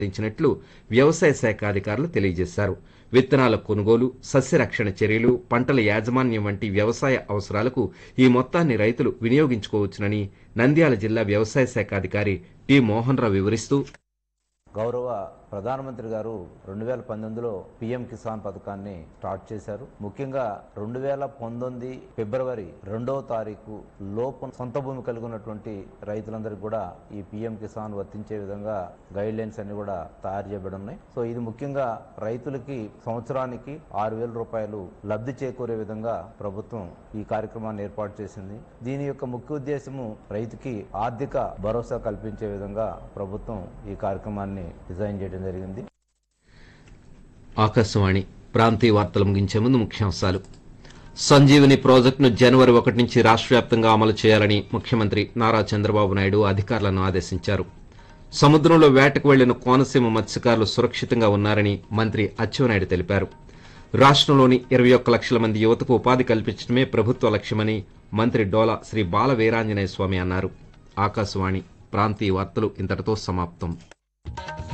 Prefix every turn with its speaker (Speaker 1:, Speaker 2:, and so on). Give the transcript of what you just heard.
Speaker 1: ఇచ్చినట్లు వ్యవసాయ శాఖ అధికారులు తెలియజేశారు. విత్తనాల కొనుగోలు, సస్యరక్షణ చర్యలు, పంటల యాజమాన్యం వంటి వ్యవసాయ అవసరాలకు ఈ మొత్తాన్ని రైతులు వినియోగించుకోవచ్చునని నంద్యాల జిల్లా వ్యవసాయ శాఖ అధికారి టి మోహన్ రావు వివరిస్తూ,
Speaker 2: గౌరవ ప్రధానమంత్రి గారు 2019లో పిఎం కిసాన్ పథకాన్ని స్టార్ట్ చేశారు. ముఖ్యంగా 2019 ఫిబ్రవరి 2వ తారీఖు లోపు సొంత భూమి కలిగి ఉన్నటువంటి రైతులందరికీ కూడా ఈ పిఎం కిసాన్ వర్తించే విధంగా గైడ్ లైన్స్ అన్ని కూడా తయారు చేయబడి ఉన్నాయి. సో ఇది ముఖ్యంగా రైతులకి సంవత్సరానికి 6,000 రూపాయలు లబ్ధి చేకూరే విధంగా ప్రభుత్వం ఈ కార్యక్రమాన్ని ఏర్పాటు చేసింది. దీని యొక్క ముఖ్య ఉద్దేశము రైతుకి ఆర్థిక భరోసా కల్పించే విధంగా ప్రభుత్వం ఈ కార్యక్రమాన్ని డిజైన్ చేయడం జరిగింది.
Speaker 1: ఆకాశవాణి ప్రాంతీయ వార్తలు ముగించే ముందు ముఖ్యాంశాలు. సంజీవని ప్రాజెక్టును జనవరి 1 నుంచి రాష్ట్ర వ్యాప్తంగా అమలు చేయాలని ముఖ్యమంత్రి నారా చంద్రబాబు నాయుడు అధికారులను ఆదేశించారు. సముద్రంలో వేటకు వెళ్లిన కోనసీమ మత్స్యకారులు సురక్షితంగా ఉన్నారని మంత్రి అచ్చెన్నాయుడు తెలిపారు. రాష్ట్రంలోని 21 లక్షల మంది యువతకు ఉపాధి కల్పించడమే ప్రభుత్వ లక్ష్యమని మంత్రి డోలా శ్రీ బాల వీరాంజనేయ స్వామి అన్నారు. ఆకాశవాణి ప్రాంతీయ వార్తలు ఇంతటితో సమాప్తం.